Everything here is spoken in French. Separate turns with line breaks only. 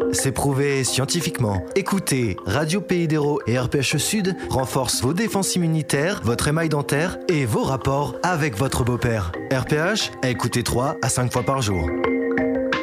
C'est prouvé scientifiquement. Écoutez, Radio Pays d'Hérault et RPHE Sud renforcent vos défenses immunitaires, votre émail dentaire et vos rapports avec votre beau-père. RPH, à écouter 3 à 5 fois par jour.